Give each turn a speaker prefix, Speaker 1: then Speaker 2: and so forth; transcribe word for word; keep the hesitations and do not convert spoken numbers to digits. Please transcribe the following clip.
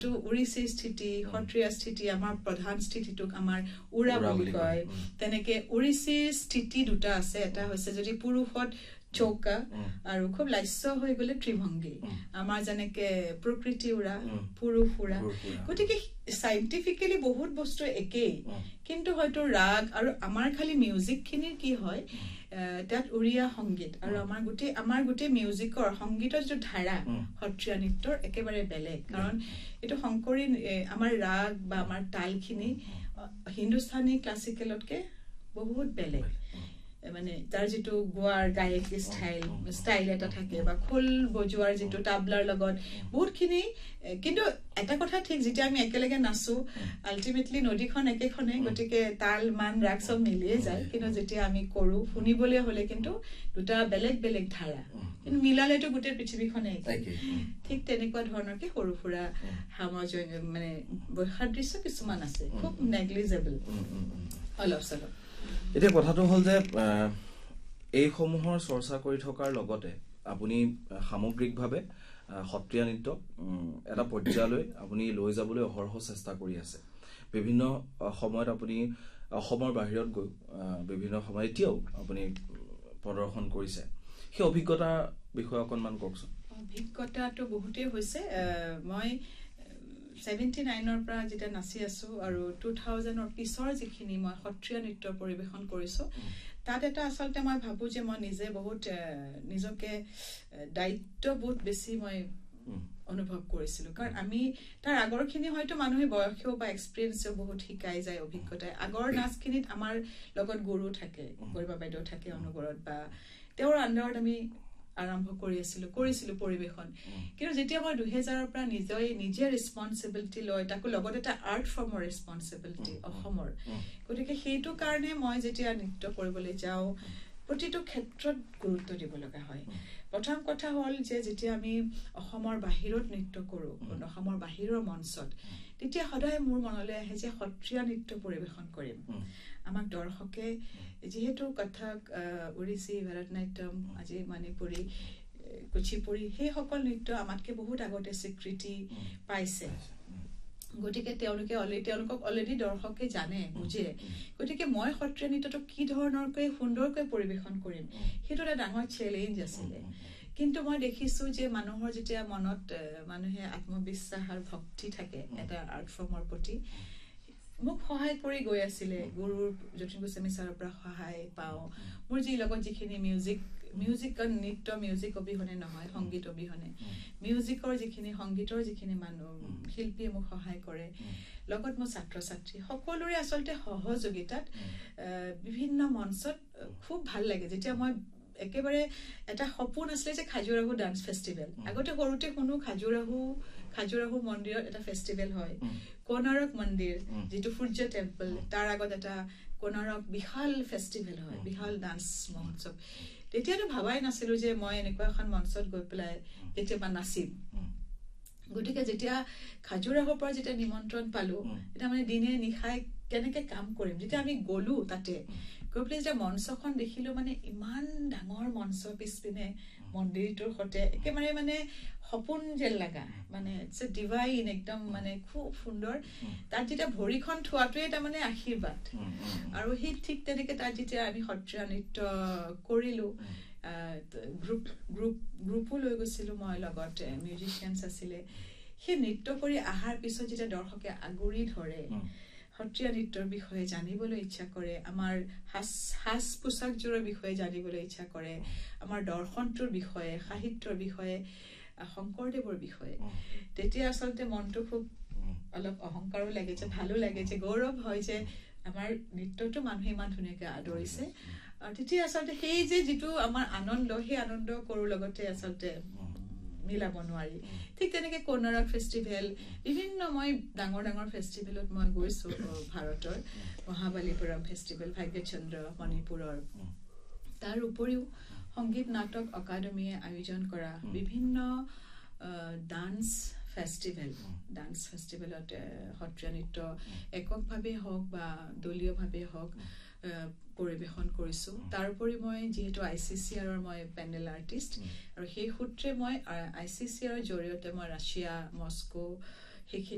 Speaker 1: উৰিষ্যাৰ স্থিতি সত্ৰীয়া স্থিতি আমাৰ প্ৰধান স্থিতিটোক আমাৰ উৰা বুলি কয় তেনেকে উৰিষ্যাৰ স্থিতি দুটা আছে এটা হৈছে যদি পুৰুষত চৌকা আৰু খুব লাস্য হৈ গলে ত্ৰিভংগী আমাৰ যেনেকে প্ৰকৃতি উৰা পুৰুষ উৰা গতিকে সাইন্টিফিক্যালি বহুত বস্তু একেই কিন্তু হয়তো ৰাগ আৰু আমাৰ খালি মিউজিক খিনিৰ কি হয় তাত উৰিয়া সংগীত আৰু আমাৰ গুটি আমাৰ গুটি মিউজিকৰ সংগীতৰ যে ধাৰা সত্ৰীয়া নৃত্যৰ একেবাৰে বেলেগ কাৰণ এটো শংকৰী আমাৰ ৰাগ বা আমাৰ তালখিনি হিন্দুস্তানী ক্লাসিকেলতকে বহুত বেলেগ মানে তাৰ যেটো গোৱাৰ গায়ক স্টাইল স্টাইল এটা থাকে বা খোল বজোৱাৰ যেটো তাবলাৰ লগত বহুতখিনি কিন্তু এটা কথা ঠিক যেটা আমি একেলগে নাচো আলটিমেটলি নদীখন একেখনে গটিকে তাল মান ৰাগ সব মিলিয়ে যায় কিন্তু যেতিয়া আমি কৰো শুনিবলে হলে কিন্তু দুটা বেলেগ বেলেগ ধাৰা কিন্তু মিলালেটো গোটেই পৃথিৱীখনে ঠিক তেনেকুৱা ধৰণৰ কি সৰু ফুৰা সামজন্য মানে বৈসাদৃশ্য কিছুমান আছে খুব নেগলিজেবল অলপ সলপ
Speaker 2: এতিয়া কথাটো হল যে এই সমূহৰ চৰ্চা কৰি থকাৰ লগতে আপুনি সামগ্ৰিকভাৱে সত্ৰীয়া নৃত্য এটা পৰ্যায়লৈ আপুনি লৈ যাবলৈ অহৰহ চেষ্টা কৰি আছে বিভিন্ন সময়ত আপুনি অসমৰ বাহিৰত গৈ বিভিন্ন সময় এতিয়াও আপুনি প্ৰদৰ্শন কৰিছে সেই অভিজ্ঞতা বিষয়ে অকনমান কওকচোন
Speaker 1: অভিজ্ঞতাটো বহুতেই হৈছে মই seventy-nine ৰ পৰা যেটা নাচি আছো আৰু two thousand ৰ পিছৰ যিখিনি মই সত্ৰীয়া নৃত্য পৰিবেশন কৰিছো তাত এটা আসলতে মই ভাবো যে মই নিজে বহুত নিজকে দায়িত্ববোধ বেছি মই অনুভৱ কৰিছিলো কাৰণ আমি তাৰ আগৰখিনি হয়তো মানুহে বয়সও বা এক্সপেৰিয়েন্সও বহুত শিকাই যায় অভিজ্ঞতা আগৰ নাচখিনিত আমাৰ লগত গুৰু থাকে গৰিমা বাইদেউ থাকে অনুগৰত বা তেওঁৰ আন্ডাৰত আমি আৰম্ভ কৰি আছিল কৰিছিল পৰিবেশন কিন্তু যেতিয়া মই two thousand ৰ পৰা নিজে নিজে ৰেসপন্সিবিলিটি লৈ তাকো লগত এটা আৰ্ট ফৰ্মৰ ৰেসপন্সিবিলিটি অসমৰ গতিকে সেইটো কাৰণে মই যেতিয়া নৃত্য কৰিবলৈ যাও প্ৰতিটো ক্ষেত্ৰত গুৰুত্ব দিব লগা হয় প্ৰথম কথা হল যে যেতিয়া আমি অসমৰ বাহিৰত নৃত্য কৰো অসমৰ বাহিৰৰ মঞ্চত তেতিয়া সদায় মোৰ মনলৈ আহে যে সত্ৰীয়া নৃত্য পৰিবেশন কৰিম আমাক দৰ্শকে যেহেতু কথক ওড়িশী ভাৰতনাট্যম আজি মণিপুৰী কুচিপুড়ি সেই সকল নৃত্য আমাতকে বহুত আগতে স্বীকৃতি পাইছে গতিকে তেওঁলোকে অলৰেডি তেওঁলোকক অলৰেডি দৰ্শকে জানে বুজে গতিকে মই সত্ৰীয়া নৃত্যটো কি ধৰণৰকৈ সুন্দৰকৈ পৰিবেশন কৰিম সেইটো এটা ডাঙৰ চ্যালেঞ্জ আছিল কিন্তু মই দেখিছো যে মানুহৰ যেতিয়া মনত মানুহে আত্মবিশ্বাস আৰু ভক্তি থাকে এটা আৰ্ট ফৰ্মৰ প্ৰতি মোক সহায় কৰি গৈ আছিল গুৰুৰ যতীন গোস্বামী ছাৰৰ পৰা সহায় পাও মোৰ যি লগত যিখিনি মিউজিক মিউজিক নৃত্য মিউজিক অবিহনে নহয় সংগীত অবিহনে মিউজিকৰ যিখিনি সংগীতৰ যিখিনি মানুহ শিল্পীয়ে মোক সহায় কৰে লগত মোৰ ছাত্ৰ ছাত্ৰী সকলোৰে আসলতে সহযোগিতাত বিভিন্ন মঞ্চত খুব ভাল লাগে যেতিয়া মই একেবাৰে এটা সপোন আছিল যে খাজুৰাহো ডান্স ফেষ্টিভেল আগতে সৰুতে কোনো খাজুৰাহো খাজুৰাহো মন্দিৰত এটা ফেষ্টিভেল হয় কোনাৰক মন্দিৰ যেটো সূৰ্য টেম্পল তাৰ আগত এটা কোনাৰক বিশাল ফেষ্টিভেল হয় বিশাল ডান্স মহোৎসৱ তেতিয়াতো ভাবাই নাছিলো যে মই এনেকুৱা এখন মঞ্চত গৈ পেলাই কেতিয়াবা নাচিম গতিকে যেতিয়া খাজুৰাহোৰ পৰা যেতিয়া নিমন্ত্ৰণ পালো এটা মানে দিনে নিশাই কেনেকে কাম কৰিম যেতিয়া আমি গলো তাতে গৈ পেলাই যেতিয়া মঞ্চখন দেখিলো মানে ইমান ডাঙৰ মঞ্চ পিছপিনে মন্দিৰটোৰ সতে একেবাৰে মানে সপোন যেন লাগা মানে ইটস এ ডিভাইন একদম মানে খুব সুন্দৰ তাত যেতিয়া ভৰিখন থোৱাটোৱে এটা মানে আশীৰ্বাদ আৰু সেই ঠিক তেনেকে তাত যেতিয়া আমি সত্ৰীয়া নৃত্য কৰিলো গ্ৰুপ গ্ৰুপ গ্ৰুপো লৈ গৈছিলো মই লগত মিউজিচিয়ানছ আছিলে সেই নৃত্য কৰি আহাৰ পিছত যেতিয়া দৰ্শকে আগুৰি ধৰে সত্ৰীয়া নৃত্যৰ বিষয়ে জানিবলৈ ইচ্ছা কৰে আমাৰ হাস হাস পোছাকজোৰৰ বিষয়ে জানিবলৈ ইচ্ছা কৰে আমাৰ দৰ্শনটোৰ বিষয়ে সাহিত্যৰ বিষয়ে শংকৰদেৱৰ বিষয়ে তেতিয়া আসলতে মনটো খুব অলপ অহংকাৰো লাগে যে ভালো লাগে যে গৌৰৱ হয় যে আমাৰ নৃত্যটো মানুহে ইমান ধুনীয়াকৈ আদৰিছে আৰু তেতিয়া আসলতে সেই যে যেটো আমাৰ আনন্দ সেই আনন্দ কৰো লগতে আসলতে মিলাব নোৱাৰি ঠিক তেনেকে কোনাৰক ফেষ্টিভেল বিভিন্ন মই ডাঙৰ ডাঙৰ ফেষ্টিভেলত মই গৈছো ভাৰতৰ মহাবালিপুৰম ফেষ্টিভেল ভাগ্যচন্দ্ৰ মণিপুৰৰ তাৰ উপৰিও সংগীত নাটক একাডেমীয়ে আয়োজন কৰা বিভিন্ন ডান্স ফেষ্টিভেল ডান্স ফেষ্টিভেলত সত্ৰীয়া নৃত্য এককভাৱে হওক বা দলীয়ভাৱে হওক পৰিবেশন কৰিছো তাৰ উপৰি মই যেহেতু আইসিসিআৰ ৰ মই পেনেল আৰ্টিষ্ট আৰু সেই সূত্ৰে মই আইসিসিআৰ ৰ জৰিয়তে মই ৰাছিয়া মস্কো সেইখিনি